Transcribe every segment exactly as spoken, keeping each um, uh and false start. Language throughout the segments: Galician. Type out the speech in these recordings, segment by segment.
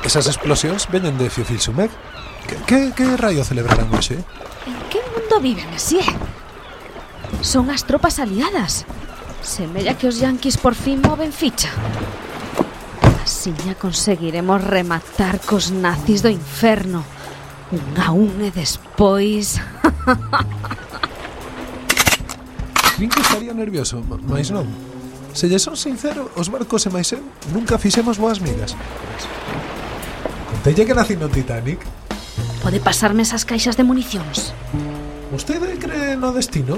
esas explosións veñen de Fiofilsumec. Que, que, que raio celebrarán hoxe? En que mundo vive, Messier? Son as tropas aliadas. Semella que os yanquis por fin moven ficha. Asiña conseguiremos rematar cos nazis do inferno. Un a un e despois... Din que estaría nervioso, mais non. Se lle son sincero, os barcos e máis eu nunca fixemos boas migas. Contelle que nací no Titanic. Pode pasarme esas caixas de municións? Vostede cree no destino?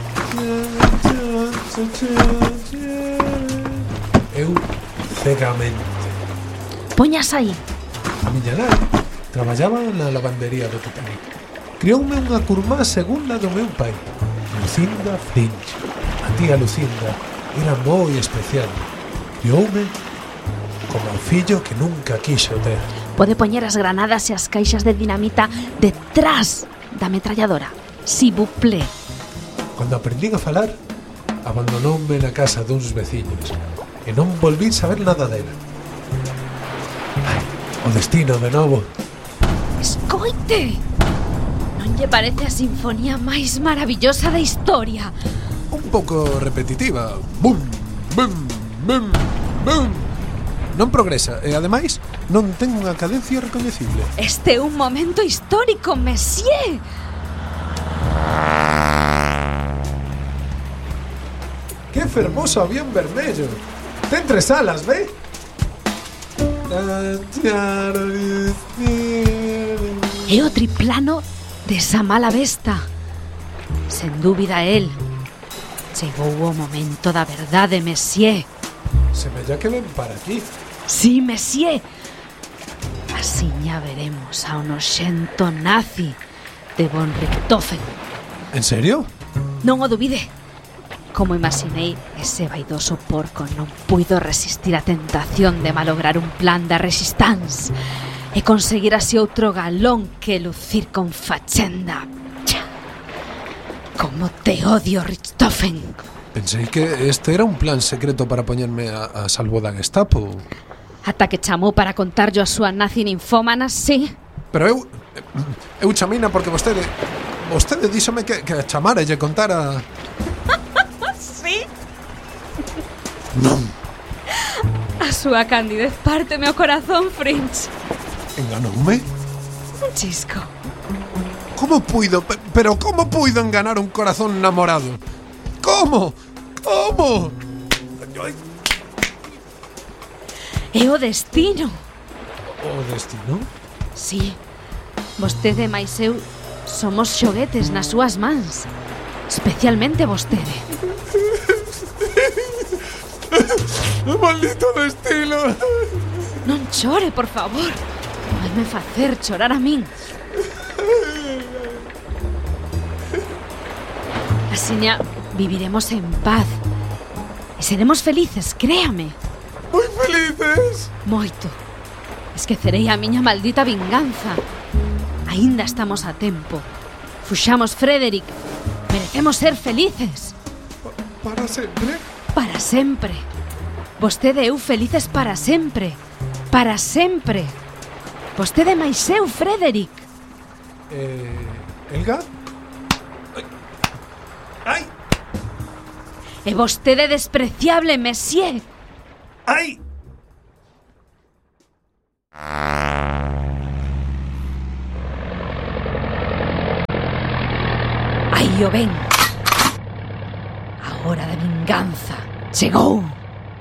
Eu cegamente. Poñas aí. A miña nai traballaba na lavandería do Titanic. Crioume unha curmá segunda do meu pai, Lucinda Fringe. A tía Lucinda era moi especial. Crioume como o fillo que nunca quixo ter. Pode poñer as granadas e as caixas de dinamita detrás da ametralladora. Si vous plaît. Cando aprendín a falar, abandonoume na casa duns veciños e non volvín saber nada dela. Ai, o destino de novo. Escoite! Non lle parece a sinfonía máis maravillosa da historia? Un pouco repetitiva. Bum, bum, bum, bum. Non progresa e, ademais, non ten unha cadencia recoñecible. Este é un momento histórico, Messier! Que fermoso avión vermello! Ten tres alas, ve? É o triplano desa mala besta. Sen dúbida el. Chegou o momento da verdade, Messier. Semella que ven para aquí. Sí, Messier. Asiña veremos ao noxento nazi de von Richthofen. En serio? Non o dubide. Como imaginei, ese vaidoso porco non puido resistir a tentación de malograr un plan de resistance e conseguir así outro galón que lucir con fachenda. Como te odio, Richthofen. Pensei que este era un plan secreto para poñerme a, a salvo da Gestapo. Ata que chamou para contarllo a súa nazi ninfómana, sí. Pero eu... Eu chamina porque vostede... Vostede díxome que, que a chamara e lle contara... Sí? Non. A súa candidez párteme o corazón, Fringe. Enganoume? Un chisco. Como puido? Pero como puido enganar un corazón namorado? Como? Como? É o destino. O destino? Sí. Vostede e máis eu somos xoguetes nas súas mans. Especialmente vostede. Maldito destino. Non chore, por favor. Vaime facer chorar a min. Asiña viviremos en paz e seremos felices, créame. Moi felices. Moito. Esquecerei a miña maldita vinganza. Aínda estamos a tempo. Fuxamos, Frederick. Merecemos ser felices. Pa- para sempre? Para sempre. Vostede e eu felices para sempre. Para sempre. Vostede máis eu, Frederick. Eh... Elga? Ai! E vostede despreciable, Messier. Ai! Aí o ven. A hora da vinganza chegou.